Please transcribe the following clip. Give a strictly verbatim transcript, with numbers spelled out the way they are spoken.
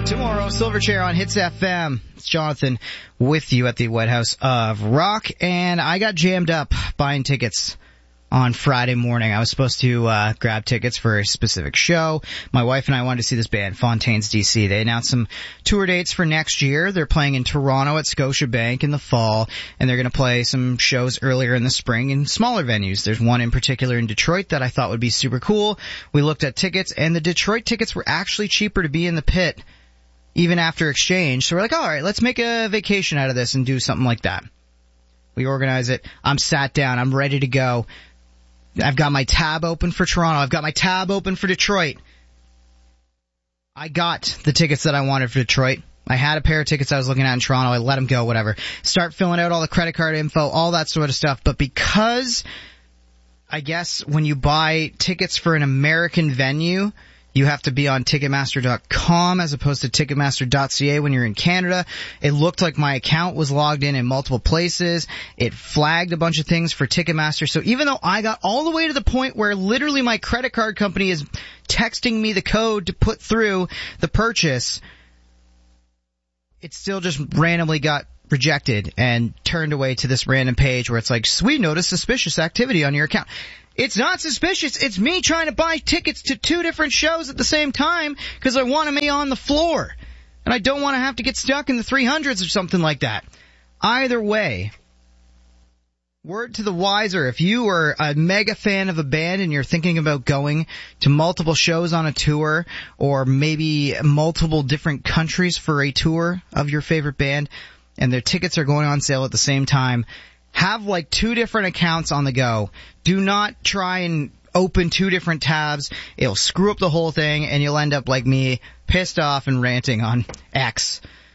Tomorrow, Silverchair on Hits F M. It's Jonathan with you at the White House of Rock, and I got jammed up buying tickets on Friday morning. I was supposed to uh grab tickets for a specific show. My wife and I wanted to see this band, Fontaines D C. They announced some tour dates for next year. They're playing in Toronto at Scotiabank in the fall, and they're going to play some shows earlier in the spring in smaller venues. There's one in particular in Detroit that I thought would be super cool. We looked at tickets, and the Detroit tickets were actually cheaper to be in the pit even after exchange. So we're like, all right, let's make a vacation out of this and do something like that. We organize it. I'm sat down. I'm ready to go. I've got my tab open for Toronto. I've got my tab open for Detroit. I got the tickets that I wanted for Detroit. I had a pair of tickets I was looking at in Toronto. I let them go, whatever. Start filling out all the credit card info, all that sort of stuff. But because, I guess, when you buy tickets for an American venue, you have to be on Ticketmaster dot com as opposed to Ticketmaster dot C A when you're in Canada. It looked like my account was logged in in multiple places. It flagged a bunch of things for Ticketmaster. So even though I got all the way to the point where literally my credit card company is texting me the code to put through the purchase, it still just randomly got rejected and turned away to this random page where it's like, we noticed suspicious activity on your account. It's not suspicious. It's me trying to buy tickets to two different shows at the same time because I want to be on the floor. And I don't want to have to get stuck in the three hundreds or something like that. Either way, word to the wiser, if you are a mega fan of a band and you're thinking about going to multiple shows on a tour or maybe multiple different countries for a tour of your favorite band and their tickets are going on sale at the same time, have like two different accounts on the go. Do not try and open two different tabs. It'll screw up the whole thing and you'll end up like me, pissed off and ranting on X